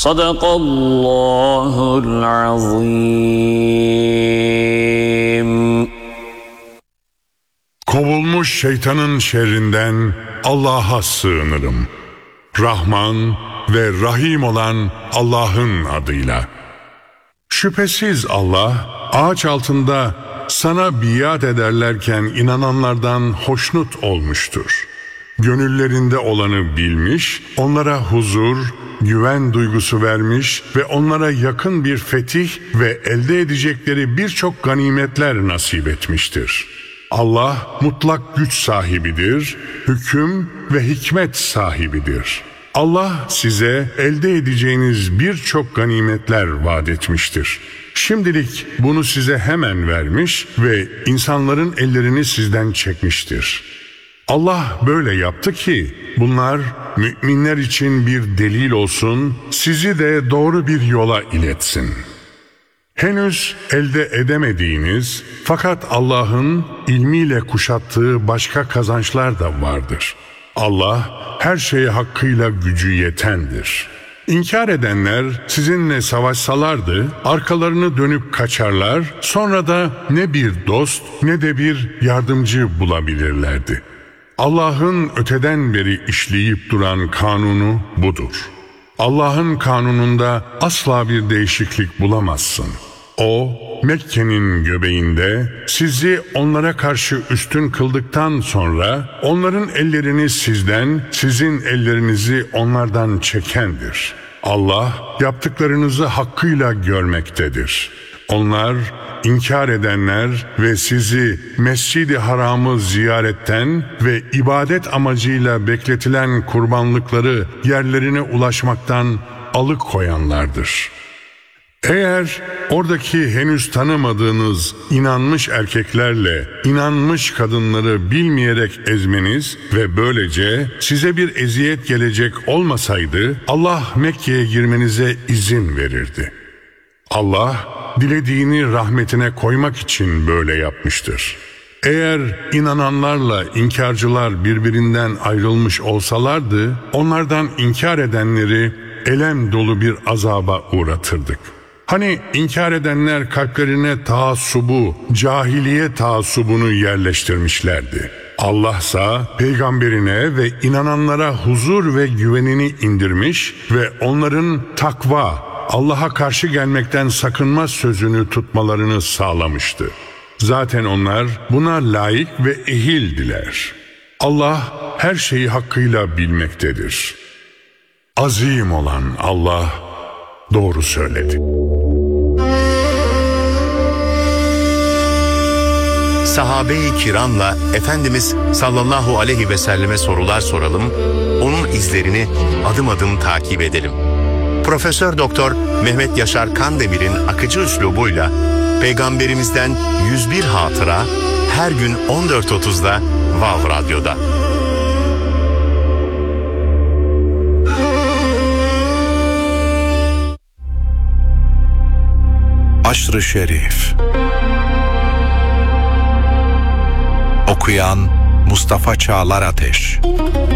Sadakallahul azim. Kovulmuş şeytanın şerrinden Allah'a sığınırım. Rahman ve Rahim olan Allah'ın adıyla. Şüphesiz Allah, ağaç altında sana biat ederlerken inananlardan hoşnut olmuştur. Gönüllerinde olanı bilmiş, onlara huzur, güven duygusu vermiş ve onlara yakın bir fetih ve elde edecekleri birçok ganimetler nasip etmiştir. Allah mutlak güç sahibidir, hüküm ve hikmet sahibidir. Allah size elde edeceğiniz birçok ganimetler vaat etmiştir. Şimdilik bunu size hemen vermiş ve insanların ellerini sizden çekmiştir. Allah böyle yaptı ki bunlar müminler için bir delil olsun, sizi de doğru bir yola iletsin. Henüz elde edemediğiniz fakat Allah'ın ilmiyle kuşattığı başka kazançlar da vardır. Allah her şeye hakkıyla gücü yetendir. İnkar edenler sizinle savaşsalardı arkalarını dönüp kaçarlar, sonra da ne bir dost ne de bir yardımcı bulabilirlerdi. Allah'ın öteden beri işleyip duran kanunu budur. Allah'ın kanununda asla bir değişiklik bulamazsın. O, Mekke'nin göbeğinde sizi onlara karşı üstün kıldıktan sonra onların ellerini sizden, sizin ellerinizi onlardan çekendir. Allah yaptıklarınızı hakkıyla görmektedir. Onlar, inkar edenler ve sizi Mescid-i Haram'ı ziyaretten ve ibadet amacıyla bekletilen kurbanlıkları yerlerine ulaşmaktan alıkoyanlardır. Eğer oradaki henüz tanımadığınız inanmış erkeklerle inanmış kadınları bilmeyerek ezmeniz ve böylece size bir eziyet gelecek olmasaydı Allah Mekke'ye girmenize izin verirdi. Allah dilediğini rahmetine koymak için böyle yapmıştır. Eğer inananlarla inkarcılar birbirinden ayrılmış olsalardı onlardan inkar edenleri elem dolu bir azaba uğratırdık. Hani inkar edenler kalplerine taassubu, cahiliye taassubunu yerleştirmişlerdi. Allah'sa peygamberine ve inananlara huzur ve güvenini indirmiş ve onların takva, Allah'a karşı gelmekten sakınma sözünü tutmalarını sağlamıştı. Zaten onlar buna layık ve ehildiler. Allah her şeyi hakkıyla bilmektedir. Azim olan Allah doğru söyledi. Sahabe-i kiramla Efendimiz sallallahu aleyhi ve selleme sorular soralım, onun izlerini adım adım takip edelim. Profesör Doktor Mehmet Yaşar Kandemir'in akıcı üslubuyla Peygamberimizden 101 hatıra her gün 14.30'da Vav Radyo'da. Aşr-ı Şerif. Okuyan Mustafa Çağlar Ateş.